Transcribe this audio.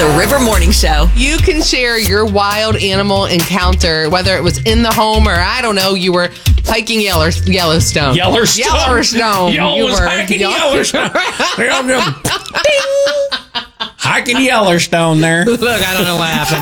The River Morning Show. You can share your wild animal encounter, whether it was in the home or, I don't know, you were hiking Yellowstone. Yellowstone. Yo, You was were. hiking Yellowstone. Hiking Yellowstone there. Look, I don't know what happened.